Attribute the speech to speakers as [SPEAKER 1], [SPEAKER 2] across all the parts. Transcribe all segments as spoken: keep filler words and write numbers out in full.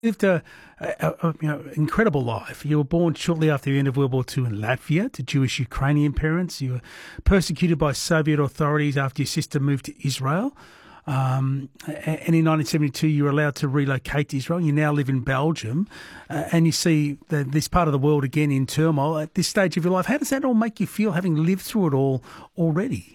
[SPEAKER 1] lived a, a, a you know, incredible life. You were born shortly after the end of World War Two in Latvia to Jewish Ukrainian parents. You were persecuted by Soviet authorities after your sister moved to Israel. Um, and in nineteen seventy-two, you were allowed to relocate to Israel. You now live in Belgium, uh, and you see the, this part of the world again in turmoil at this stage of your life. How does that all make you feel, having lived through it all already?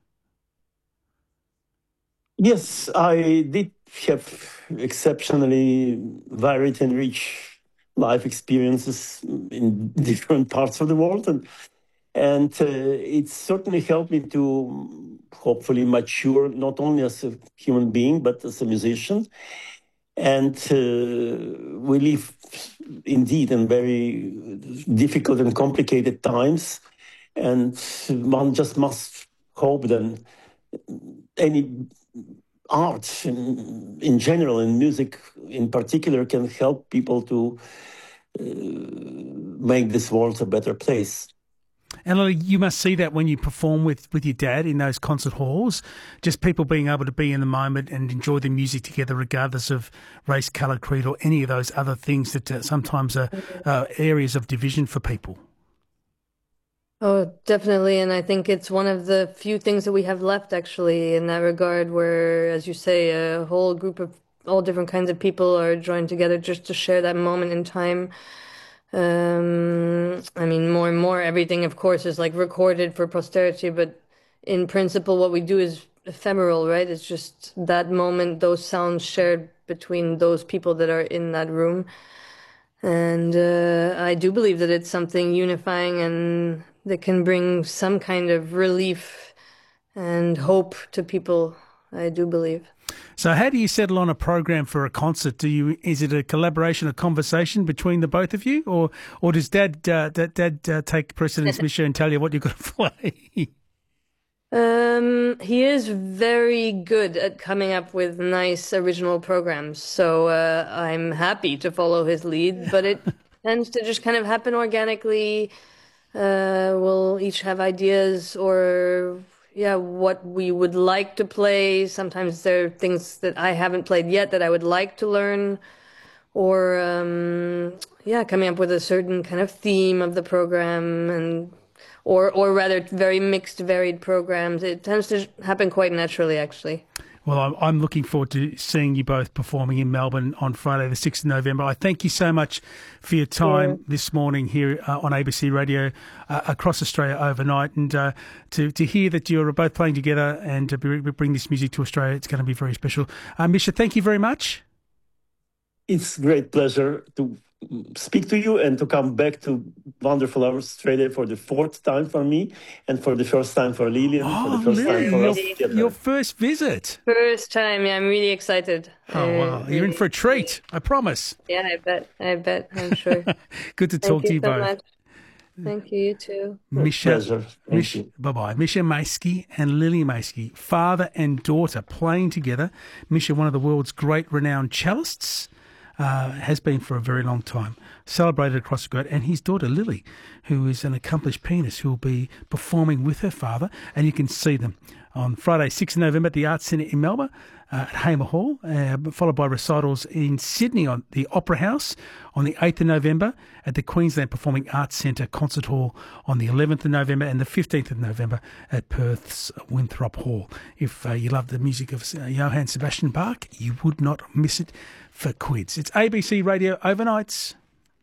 [SPEAKER 2] Yes, I did have exceptionally varied and rich life experiences in different parts of the world, and and uh, it certainly helped me to hopefully mature not only as a human being but as a musician. And uh, we live indeed in very difficult and complicated times, and one just must hope that any art in, in general and music in particular can help people to uh, make this world a better place.
[SPEAKER 1] And Lily, you must see that when you perform with, with your dad in those concert halls, just people being able to be in the moment and enjoy the music together regardless of race, colour, creed or any of those other things that uh, sometimes are uh, areas of division for people.
[SPEAKER 3] Oh, definitely. And I think it's one of the few things that we have left, actually, in that regard, where, as you say, a whole group of all different kinds of people are joined together just to share that moment in time. Um, I mean, more and more, everything, of course, is like recorded for posterity, but in principle, what we do is ephemeral, right? It's just that moment, those sounds shared between those people that are in that room. And uh, I do believe that it's something unifying and that can bring some kind of relief and hope to people, I do believe.
[SPEAKER 1] So how do you settle on a program for a concert? Do you is it a collaboration, a conversation between the both of you, or or does Dad uh, Dad, Dad uh, take precedence, Misha, and tell you what you've got to play?
[SPEAKER 3] Um, he is very good at coming up with nice original programs, so uh, I'm happy to follow his lead, but it tends to just kind of happen organically. Uh, we'll each have ideas or, yeah, what we would like to play. Sometimes there are things that I haven't played yet that I would like to learn, or, um, yeah, coming up with a certain kind of theme of the program, and or or rather very mixed, varied programs. It tends to happen quite naturally, actually.
[SPEAKER 1] Well, I'm, I'm looking forward to seeing you both performing in Melbourne on Friday, the sixth of November. I thank you so much for your time yeah. this morning here uh, on A B C Radio uh, across Australia overnight. And uh, to, to hear that you're both playing together and to bring this music to Australia, it's going to be very special. Uh, Misha, thank you very much.
[SPEAKER 2] It's a great pleasure to speak to you and to come back to wonderful Australia for the fourth time for me and for the first time for Lillian.
[SPEAKER 1] Oh,
[SPEAKER 2] for the first
[SPEAKER 1] Lily,
[SPEAKER 2] time for
[SPEAKER 1] your,
[SPEAKER 2] us together.
[SPEAKER 1] your first visit.
[SPEAKER 3] First time, yeah, I'm really excited.
[SPEAKER 1] Oh, wow. You're in for a treat, I promise.
[SPEAKER 3] Yeah, I bet. I bet, I'm sure.
[SPEAKER 1] Good to talk
[SPEAKER 3] Thank
[SPEAKER 1] to you
[SPEAKER 3] so
[SPEAKER 1] both.
[SPEAKER 3] Much. Thank you, you too.
[SPEAKER 1] Misha,
[SPEAKER 2] Pleasure.
[SPEAKER 1] Misha, bye-bye. Misha Mayski and Lily Mayski, father and daughter, playing together. Misha, one of the world's great renowned cellists, Uh, has been for a very long time, celebrated across the globe, and his daughter Lily, who is an accomplished pianist, who will be performing with her father, and you can see them on Friday, sixth of November at the Arts Centre in Melbourne, uh, at Hamer Hall, uh, followed by recitals in Sydney on the Opera House on the eighth of November, at the Queensland Performing Arts Centre Concert Hall on the eleventh of November, and the fifteenth of November at Perth's Winthrop Hall. If uh, you love the music of uh, Johann Sebastian Bach, you would not miss it for quids. It's A B C Radio Overnights.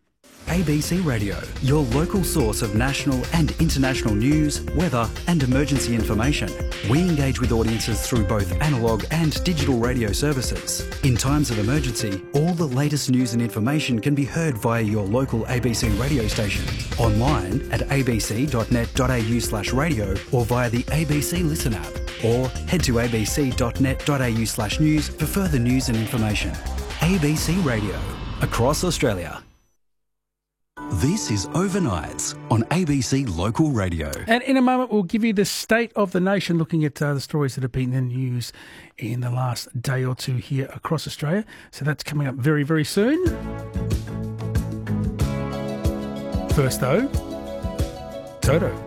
[SPEAKER 4] A B C Radio, your local source of national and international news, weather and emergency information. We engage with audiences through both analogue and digital radio services. In times of emergency, all the latest news and information can be heard via your local A B C radio station, online at abc.net.au slash radio or via the A B C Listen app, or head to abc.net.au slash news for further news and information. A B C Radio, across Australia. This is Overnights on A B C Local Radio.
[SPEAKER 1] And in a moment, we'll give you the state of the nation, looking at uh, the stories that have been in the news in the last day or two here across Australia. So that's coming up very, very soon. First, though, Toto.